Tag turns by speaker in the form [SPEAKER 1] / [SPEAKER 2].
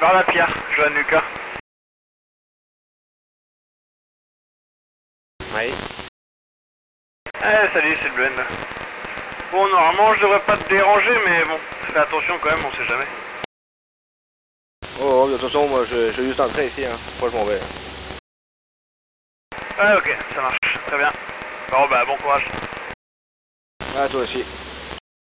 [SPEAKER 1] par là, Pierre, Johan Lucas.
[SPEAKER 2] Oui.
[SPEAKER 1] Salut, c'est le Blend. Bon, normalement, je devrais pas te déranger, mais bon, fais attention quand même, on sait jamais.
[SPEAKER 2] Oh, de toute façon, moi, je suis juste en train ici, hein. Moi, je m'en vais.
[SPEAKER 1] Ouais, ok, ça marche, très bien. Bon, bah, bon courage.
[SPEAKER 2] Ah, toi aussi.